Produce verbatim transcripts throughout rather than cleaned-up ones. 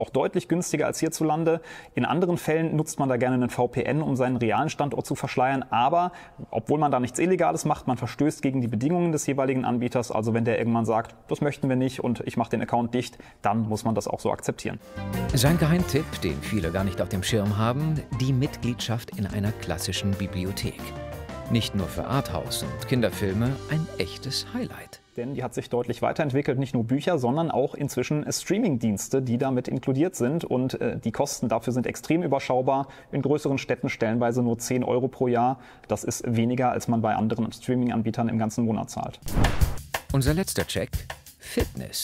Auch deutlich günstiger als hierzulande. In anderen Fällen nutzt man da gerne einen V P N, um seinen realen Standort zu verschleiern. Aber obwohl man da nichts Illegales macht, man verstößt gegen die Bedingungen des jeweiligen Anbieters. Also wenn der irgendwann sagt, das möchten wir nicht und ich mache den Account dicht, dann muss man das auch so akzeptieren. Sein Geheimtipp, den viele gar nicht auf dem Schirm haben, die Mitgliedschaft in einer klassischen Bibliothek. Nicht nur für Arthouse und Kinderfilme ein echtes Highlight. Denn die hat sich deutlich weiterentwickelt, nicht nur Bücher, sondern auch inzwischen Streaming-Dienste, die damit inkludiert sind. Und äh, die Kosten dafür sind extrem überschaubar. In größeren Städten stellenweise nur zehn Euro pro Jahr. Das ist weniger, als man bei anderen Streaming-Anbietern im ganzen Monat zahlt. Unser letzter Check: Fitness.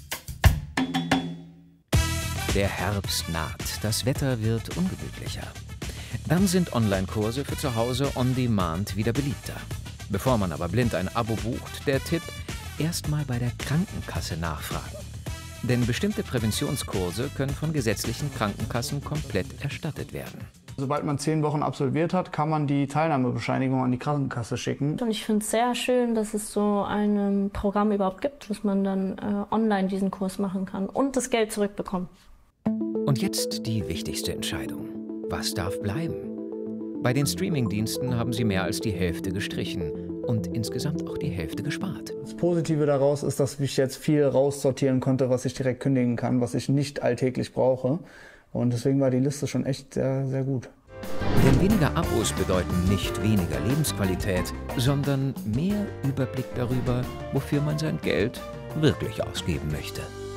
Der Herbst naht, das Wetter wird ungemütlicher. Dann sind Online-Kurse für zu Hause on demand wieder beliebter. Bevor man aber blind ein Abo bucht, der Tipp: erst mal bei der Krankenkasse nachfragen. Denn bestimmte Präventionskurse können von gesetzlichen Krankenkassen komplett erstattet werden. Sobald man zehn Wochen absolviert hat, kann man die Teilnahmebescheinigung an die Krankenkasse schicken. Und ich finde es sehr schön, dass es so ein Programm überhaupt gibt, dass man dann äh, online diesen Kurs machen kann und das Geld zurückbekommt. Und jetzt die wichtigste Entscheidung: Was darf bleiben? Bei den Streamingdiensten haben sie mehr als die Hälfte gestrichen und insgesamt auch die Hälfte gespart. Das Positive daraus ist, dass ich jetzt viel raussortieren konnte, was ich direkt kündigen kann, was ich nicht alltäglich brauche. Und deswegen war die Liste schon echt sehr, sehr gut. Denn weniger Abos bedeuten nicht weniger Lebensqualität, sondern mehr Überblick darüber, wofür man sein Geld wirklich ausgeben möchte.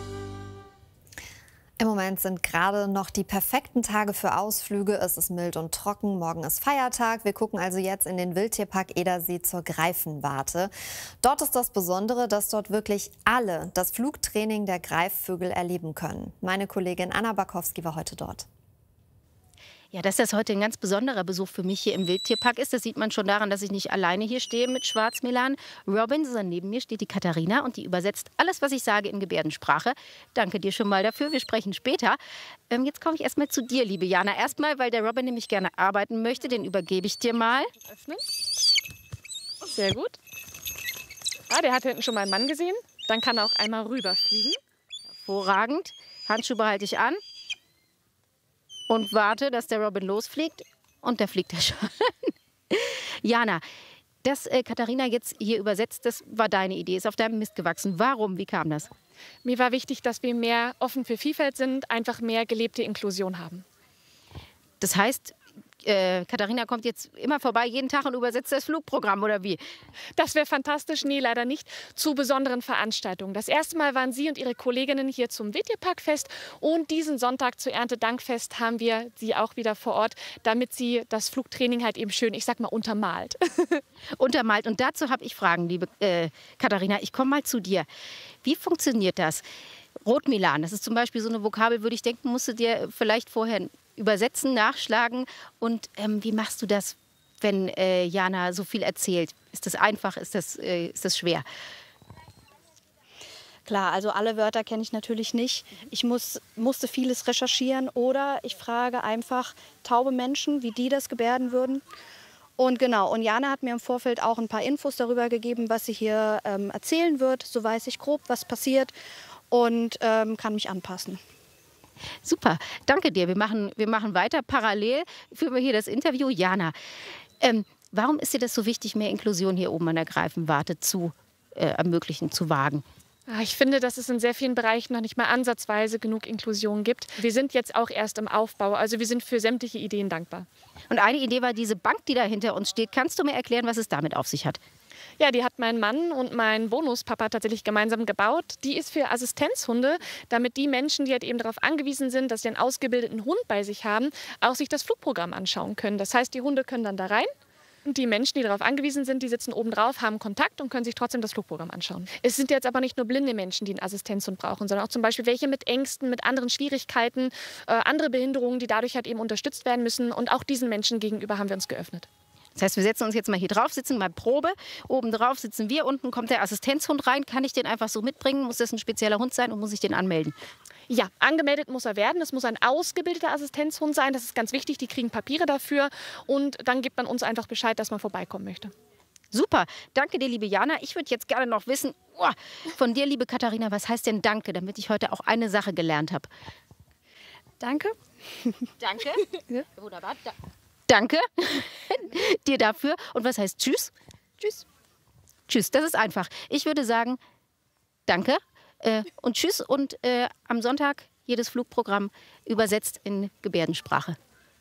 Im Moment sind gerade noch die perfekten Tage für Ausflüge. Es ist mild und trocken, morgen ist Feiertag. Wir gucken also jetzt in den Wildtierpark Edersee zur Greifenwarte. Dort ist das Besondere, dass dort wirklich alle das Flugtraining der Greifvögel erleben können. Meine Kollegin Anna Bakowski war heute dort. Ja, dass das heute ein ganz besonderer Besuch für mich hier im Wildtierpark ist, das sieht man schon daran, dass ich nicht alleine hier stehe mit Schwarzmelan Robin, sondern neben mir steht die Katharina und die übersetzt alles, was ich sage, in Gebärdensprache. Danke dir schon mal dafür, wir sprechen später. Ähm, jetzt komme ich erstmal zu dir, liebe Jana. Erstmal, weil der Robin nämlich gerne arbeiten möchte, den übergebe ich dir mal. Öffnen. Sehr gut. Ah, der hat hinten schon mal einen Mann gesehen. Dann kann er auch einmal rüberfliegen. Hervorragend. Handschuhe behalte ich an. Und warte, dass der Robin losfliegt. Und da fliegt er schon. Jana, dass äh, Katharina jetzt hier übersetzt, das war deine Idee, ist auf deinem Mist gewachsen. Warum? Wie kam das? Mir war wichtig, dass wir mehr offen für Vielfalt sind, einfach mehr gelebte Inklusion haben. Das heißt, äh, Katharina kommt jetzt immer vorbei, jeden Tag und übersetzt das Flugprogramm, oder wie? Das wäre fantastisch. Nee, leider nicht. Zu besonderen Veranstaltungen. Das erste Mal waren Sie und Ihre Kolleginnen hier zum Wildtierparkfest. Und diesen Sonntag zu Erntedankfest haben wir Sie auch wieder vor Ort, damit Sie das Flugtraining halt eben schön, ich sag mal, untermalt. Untermalt. Und dazu habe ich Fragen, liebe äh, Katharina. Ich komme mal zu dir. Wie funktioniert das? Rotmilan, das ist zum Beispiel so eine Vokabel, würde ich denken, musst du dir vielleicht vorher übersetzen, nachschlagen. Und ähm, wie machst du das, wenn äh, Jana so viel erzählt? Ist das einfach? Ist das, äh, ist das schwer? Klar, also alle Wörter kenne ich natürlich nicht. Ich muss, musste vieles recherchieren oder ich frage einfach taube Menschen, wie die das gebärden würden. Und genau, und Jana hat mir im Vorfeld auch ein paar Infos darüber gegeben, was sie hier ähm, erzählen wird. So weiß ich grob, was passiert und ähm, kann mich anpassen. Super, danke dir. Wir machen, wir machen weiter. Parallel führen wir hier das Interview. Jana, ähm, warum ist dir das so wichtig, mehr Inklusion hier oben an der Greifenwarte zu äh, ermöglichen, zu wagen? Ich finde, dass es in sehr vielen Bereichen noch nicht mal ansatzweise genug Inklusion gibt. Wir sind jetzt auch erst im Aufbau, also wir sind für sämtliche Ideen dankbar. Und eine Idee war diese Bank, die da hinter uns steht. Kannst du mir erklären, was es damit auf sich hat? Ja, die hat mein Mann und mein Bonuspapa tatsächlich gemeinsam gebaut. Die ist für Assistenzhunde, damit die Menschen, die halt eben darauf angewiesen sind, dass sie einen ausgebildeten Hund bei sich haben, auch sich das Flugprogramm anschauen können. Das heißt, die Hunde können dann da rein. Und die Menschen, die darauf angewiesen sind, die sitzen oben drauf, haben Kontakt und können sich trotzdem das Flugprogramm anschauen. Es sind jetzt aber nicht nur blinde Menschen, die einen Assistenzhund brauchen, sondern auch zum Beispiel welche mit Ängsten, mit anderen Schwierigkeiten, äh, andere Behinderungen, die dadurch halt eben unterstützt werden müssen. Und auch diesen Menschen gegenüber haben wir uns geöffnet. Das heißt, wir setzen uns jetzt mal hier drauf, sitzen mal Probe. Oben drauf sitzen wir, unten kommt der Assistenzhund rein. Kann ich den einfach so mitbringen? Muss das ein spezieller Hund sein und muss ich den anmelden? Ja, angemeldet muss er werden. Es muss ein ausgebildeter Assistenzhund sein. Das ist ganz wichtig. Die kriegen Papiere dafür. Und dann gibt man uns einfach Bescheid, dass man vorbeikommen möchte. Super. Danke dir, liebe Jana. Ich würde jetzt gerne noch wissen, oh, von dir, liebe Katharina, was heißt denn Danke, damit ich heute auch eine Sache gelernt habe? Danke. Danke. Ja. Wunderbar. Da Danke dir dafür. Und was heißt Tschüss? Tschüss. Tschüss, das ist einfach. Ich würde sagen, danke äh, und Tschüss. Und äh, am Sonntag jedes Flugprogramm übersetzt in Gebärdensprache.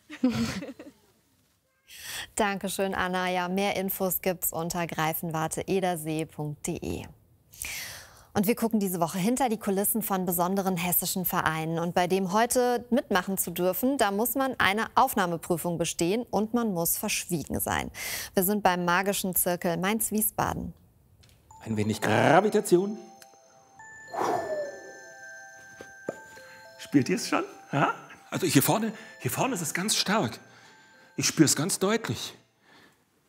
Dankeschön, Anna. Ja, mehr Infos gibt's unter greifenwarte edersee punkt de. Und wir gucken diese Woche hinter die Kulissen von besonderen hessischen Vereinen. Und bei dem heute mitmachen zu dürfen, da muss man eine Aufnahmeprüfung bestehen und man muss verschwiegen sein. Wir sind beim magischen Zirkel Mainz-Wiesbaden. Ein wenig Gravitation. Spielt ihr es schon? Ja? Also hier vorne, hier vorne ist es ganz stark. Ich spüre es ganz deutlich.